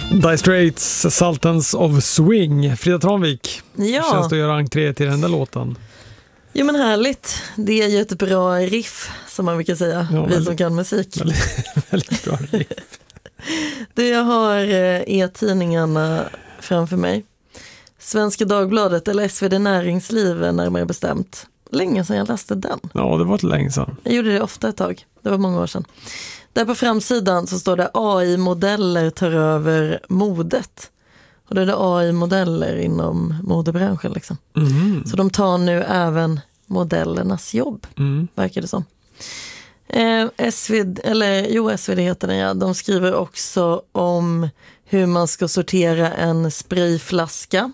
Dire Straits, Sultans of Swing. Frida Tranvik, Ja. känns det att göra entré till den där låten? Jo men härligt, det är ju ett bra riff som man brukar säga, Ja, vi som kan musik. Väldigt bra riff. Jag har e-tidningarna framför mig. Svenska Dagbladet eller SvD Näringsliv närmare bestämt. Länge sedan jag läste den. Ja, det var ett länge sedan. Jag gjorde det ofta ett tag, det var många år sedan. Där på framsidan så står det AI-modeller tar över modet. Och det är AI-modeller inom modebranschen liksom. Så de tar nu även modellernas jobb, verkar det som. SvD heter den, ja. De skriver också om hur man ska sortera en sprayflaska.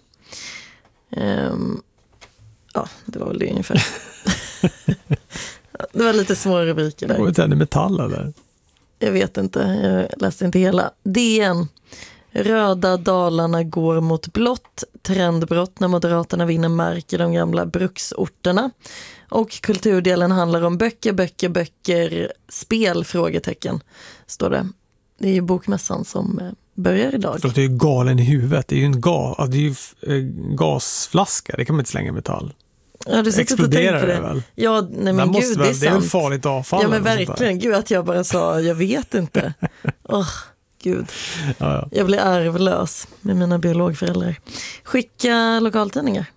Ja, det var väl det ungefär. Det var lite små rubriker där. Det var inte en metall eller? Jag vet inte, jag läste inte hela. DN. Röda Dalarna går mot blått. Trendbrott när Moderaterna vinner mark i de gamla bruksorterna. Och kulturdelen handlar om böcker, spel, frågetecken, står det. Det är ju bokmässan som börjar idag. Det är ju galen i huvudet. Det är ju gasflaska, det kan man inte slänga i metall. Ja, du exploderar på det väl? Ja, nej men gud, det är sant. Det är väl farligt avfall. Ja, men verkligen. Gud, att jag bara sa, jag vet inte. Gud. Ja. Jag blir arvlös med mina biologföräldrar. Skicka lokaltidningar.